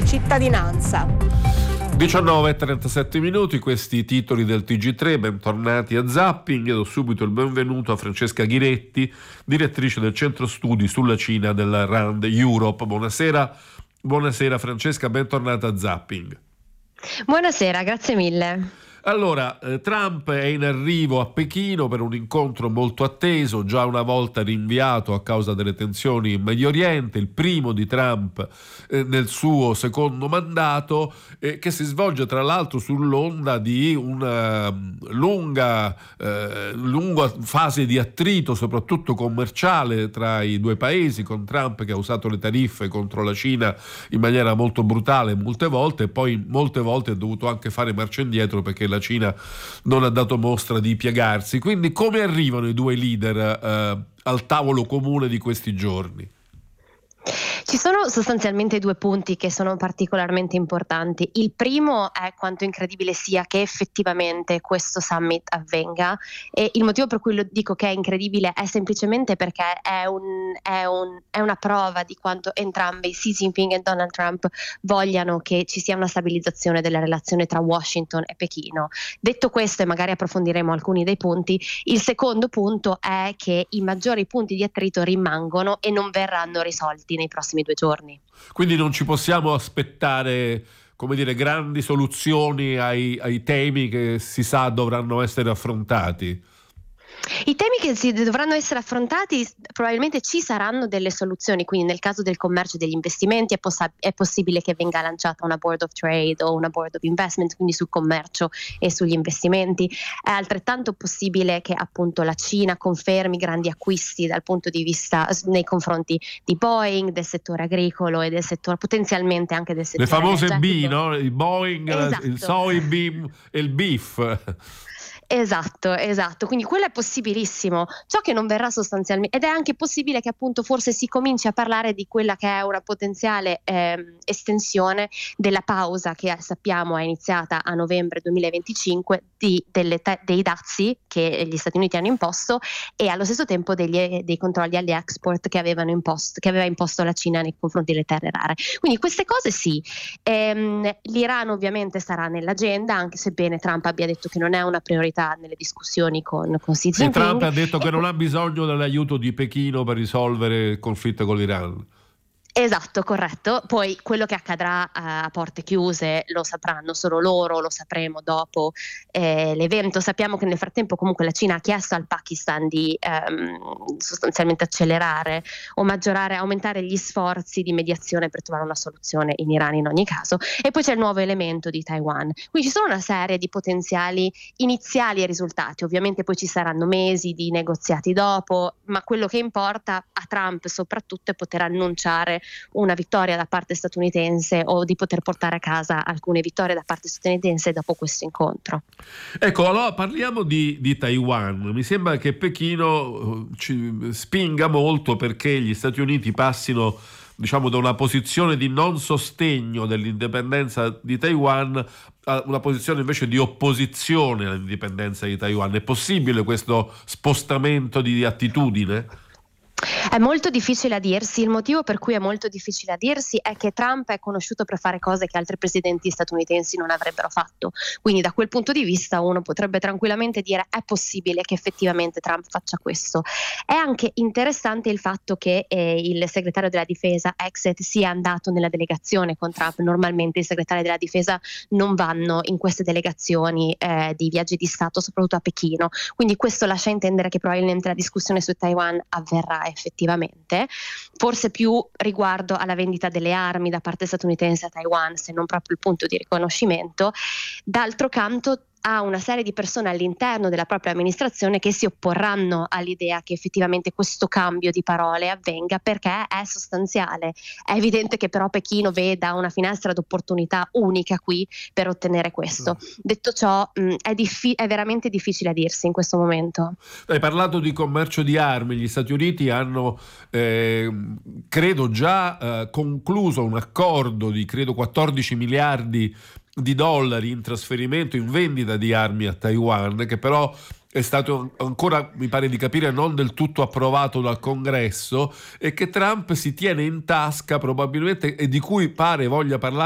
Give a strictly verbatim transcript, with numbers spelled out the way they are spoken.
cittadinanza. diciannove e trentasette minuti, questi titoli del T G tre, bentornati a Zapping. Do subito il benvenuto a Francesca Ghiretti, direttrice del centro studi sulla Cina della RAND Europe. Buonasera, buonasera Francesca, bentornata a Zapping. Buonasera, grazie mille. Allora, eh, Trump è in arrivo a Pechino per un incontro molto atteso, già una volta rinviato a causa delle tensioni in Medio Oriente, il primo di Trump eh, nel suo secondo mandato, eh, che si svolge tra l'altro sull'onda di una lunga, eh, lunga fase di attrito, soprattutto commerciale, tra i due paesi, con Trump che ha usato le tariffe contro la Cina in maniera molto brutale molte volte, e poi molte volte ha dovuto anche fare marcia indietro perché la Cina non ha dato mostra di piegarsi. Quindi come arrivano i due leader eh, al tavolo comune di questi giorni? Ci sono sostanzialmente due punti che sono particolarmente importanti. Il primo è quanto incredibile sia che effettivamente questo summit avvenga, e il motivo per cui lo dico che è incredibile è semplicemente perché è, un, è, un, è una prova di quanto entrambi, Xi Jinping e Donald Trump, vogliano che ci sia una stabilizzazione della relazione tra Washington e Pechino. Detto questo, e magari approfondiremo alcuni dei punti, il secondo punto è che i maggiori punti di attrito rimangono e non verranno risolti nei prossimi due giorni. Quindi non ci possiamo aspettare, come dire, grandi soluzioni ai, ai temi che si sa dovranno essere affrontati. I temi che si dovranno essere affrontati, probabilmente ci saranno delle soluzioni, quindi nel caso del commercio e degli investimenti è, poss- è possibile che venga lanciata una board of trade o una board of investment, quindi sul commercio e sugli investimenti. È altrettanto possibile che appunto la Cina confermi grandi acquisti dal punto di vista nei confronti di Boeing, del settore agricolo e del settore, potenzialmente anche del settore le famose energetico. B, no? Il Boeing, Esatto. Il soybean e il beef. Esatto, esatto, quindi quello è possibilissimo. Ciò che non verrà sostanzialmente, ed è anche possibile che appunto forse si cominci a parlare di quella che è una potenziale ehm, estensione della pausa che sappiamo è iniziata a novembre duemilaventicinque di, delle te- dei dazi che gli Stati Uniti hanno imposto, e allo stesso tempo degli, dei controlli agli export che avevano imposto, che aveva imposto la Cina nei confronti delle terre rare. Quindi queste cose sì. Ehm, l'Iran ovviamente sarà nell'agenda, anche sebbene Trump abbia detto che non è una priorità nelle discussioni con, con Xi Jinping. E Trump ha detto che non ha bisogno dell'aiuto di Pechino per risolvere il conflitto con l'Iran. Esatto, corretto. Poi quello che accadrà a porte chiuse lo sapranno solo loro, lo sapremo dopo eh, l'evento. Sappiamo che nel frattempo comunque la Cina ha chiesto al Pakistan di ehm, sostanzialmente accelerare o maggiorare, aumentare gli sforzi di mediazione per trovare una soluzione in Iran in ogni caso. E poi c'è il nuovo elemento di Taiwan. Quindi ci sono una serie di potenziali iniziali e risultati. Ovviamente poi ci saranno mesi di negoziati dopo, ma quello che importa a Trump soprattutto è poter annunciare una vittoria da parte statunitense o di poter portare a casa alcune vittorie da parte statunitense dopo questo incontro. Ecco, allora parliamo di, di Taiwan. Mi sembra che Pechino ci spinga molto perché gli Stati Uniti passino, diciamo, da una posizione di non sostegno dell'indipendenza di Taiwan a una posizione invece di opposizione all'indipendenza di Taiwan. È possibile questo spostamento di attitudine? È molto difficile a dirsi. Il motivo per cui è molto difficile a dirsi è che Trump è conosciuto per fare cose che altri presidenti statunitensi non avrebbero fatto. Quindi da quel punto di vista uno potrebbe tranquillamente dire è possibile che effettivamente Trump faccia questo. È anche interessante il fatto che eh, il segretario della difesa Exet sia andato nella delegazione con Trump. Normalmente i segretari della difesa non vanno in queste delegazioni eh, di viaggi di Stato, soprattutto a Pechino. Quindi questo lascia intendere che probabilmente la discussione su Taiwan avverrà effettivamente, forse più riguardo alla vendita delle armi da parte statunitense a Taiwan, se non proprio il punto di riconoscimento. D'altro canto ha una serie di persone all'interno della propria amministrazione che si opporranno all'idea che effettivamente questo cambio di parole avvenga, perché è sostanziale. È evidente che però Pechino veda una finestra d'opportunità unica qui per ottenere questo. Detto ciò, mh, è, diffi- è veramente difficile a dirsi in questo momento. Hai parlato di commercio di armi. Gli Stati Uniti hanno eh, credo già eh, concluso un accordo di credo quattordici miliardi di dollari in trasferimento, in vendita di armi a Taiwan, che però è stato ancora, mi pare di capire, non del tutto approvato dal Congresso, e che Trump si tiene in tasca probabilmente, e di cui pare voglia parlare